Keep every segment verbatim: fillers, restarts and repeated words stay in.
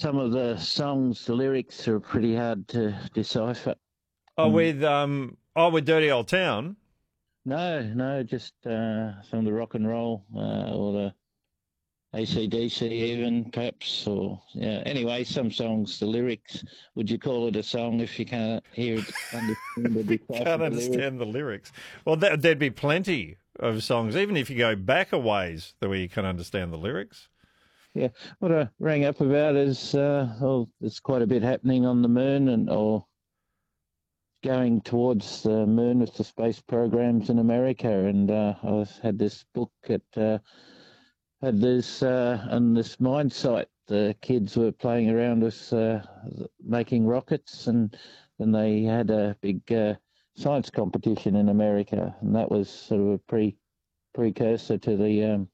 some of the songs, the lyrics are pretty hard to decipher. Oh, Um, with um, oh, with Dirty Old Town. no, no, just uh, some of the rock and roll uh, or the A C D C even, perhaps. Or yeah. Anyway, some songs, the lyrics. Would you call it a song if you can't hear it, understand or decipher Can't the lyrics? understand the lyrics. Well, that, there'd be plenty of songs, even if you go back a ways, the way you can understand the lyrics. Yeah. What I rang up about is, uh, well, there's quite a bit happening on the moon, and or going towards the moon with the space programs in America. And uh, I was, had this book at uh, had this uh, on this mine site. The kids were playing around with uh, making rockets, and then they had a big uh, science competition in America, and that was sort of a pre precursor to the um,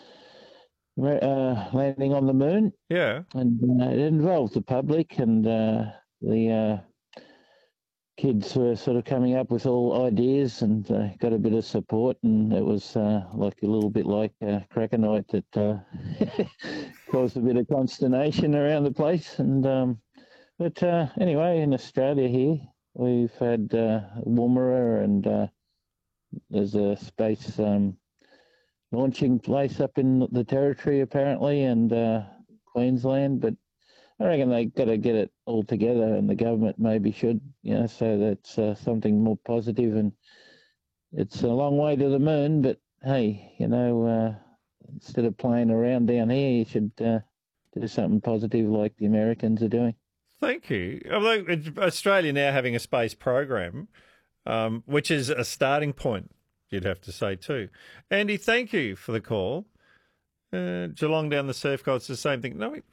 uh, landing on the moon. Yeah. And uh, it involved the public, and uh, the uh, kids were sort of coming up with all ideas, and uh, got a bit of support, and it was uh, like a little bit like uh, Krakenite that uh, caused a bit of consternation around the place. And um, but uh, anyway, in Australia here, we've had uh, Woomera, and uh, there's a space um, launching place up in the Territory apparently, and uh, Queensland, but I reckon they got to get it all together, and the government maybe should, you know, so that's uh, something more positive. And it's a long way to the moon, but hey, you know, uh, instead of playing around down here, you should uh, do something positive like the Americans are doing. Thank you. Although it's Australia now having a space program, um, which is a starting point, you'd have to say too. Andy, thank you for the call. Uh, Geelong down the surf coast, the same thing. No, we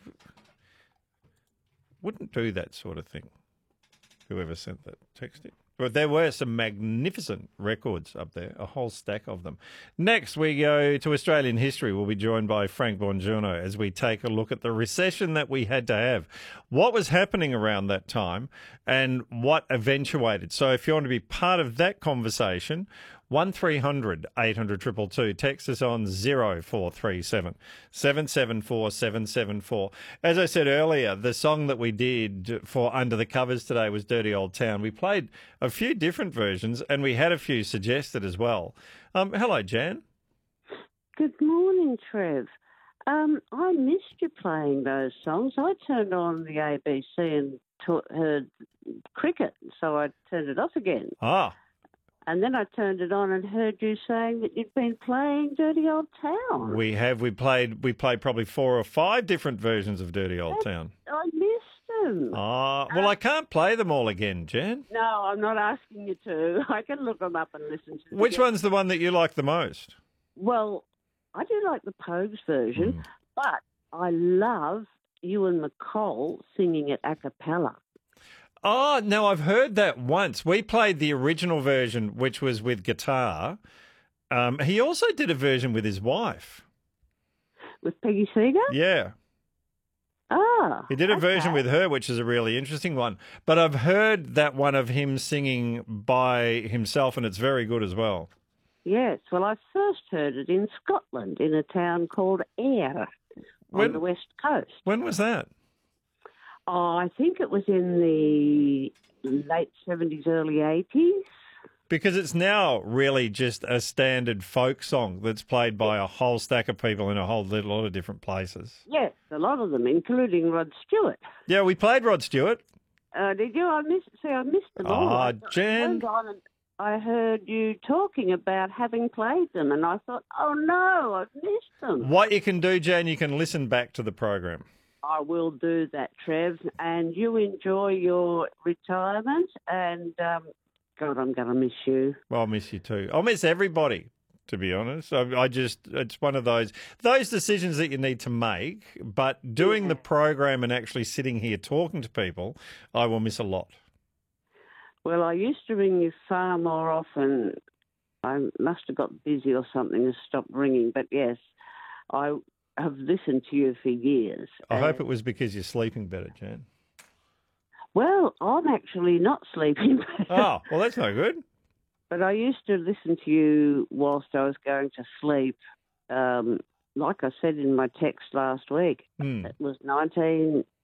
wouldn't do that sort of thing. Whoever sent that text in. But there were some magnificent records up there, a whole stack of them. Next, we go to Australian history. We'll be joined by Frank Bongiorno as we take a look at the recession that we had to have, what was happening around that time, and what eventuated. So if you want to be part of that conversation, one three hundred eight hundred two two two. Text us on zero four three seven seven seven four seven seven four. As I said earlier, the song that we did for Under the Covers today was Dirty Old Town. We played a few different versions, and we had a few suggested as well. Um, hello, Jan. Good morning, Trev. Um, I missed you playing those songs. I turned on the A B C and ta- heard cricket, so I turned it off again. Ah. And then I turned it on and heard you saying that you'd been playing Dirty Old Town. We have. We played We played probably four or five different versions of Dirty Old Town. I missed them. Ah, well, I can't play them all again, Jan. No, I'm not asking you to. I can look them up and listen to them. Which one's the one that you like the most? Well, I do like the Pogues version, Mm. but I love Ewan McCall singing it a cappella. Oh, no, I've heard that once. We played the original version, which was with guitar. Um, he also did a version with his wife. With Peggy Seeger? Yeah. Ah. He did a okay. version with her, which is a really interesting one. But I've heard that one of him singing by himself, and it's very good as well. Yes, well, I first heard it in Scotland, in a town called Ayr on When- the west coast. When was that? Oh, I think it was in the late seventies, early eighties. Because it's now really just a standard folk song that's played by a whole stack of people in a whole lot of different places. Yes, a lot of them, including Rod Stewart. Yeah, we played Rod Stewart. Uh, did you? I missed. See, I missed them all. Ah, I Jan. turned on and I heard you talking about having played them, and I thought, oh no, I've missed them. What you can do, Jan, you can listen back to the program. I will do that, Trev, and you enjoy your retirement. And um, God, I'm going to miss you. Well, I'll miss you too. I'll miss everybody, to be honest. I, I just, it's one of those, those decisions that you need to make, but doing Yeah. the program and actually sitting here talking to people, I will miss a lot. Well, I used to ring you far more often. I must have got busy or something and stopped ringing. But yes, I have listened to you for years. I And- hope it was because you're sleeping better, Jan. Well, I'm actually not sleeping. Oh, well, that's no good. But I used to listen to you whilst I was going to sleep. Um, like I said in my text last week, Hmm. it was nineteen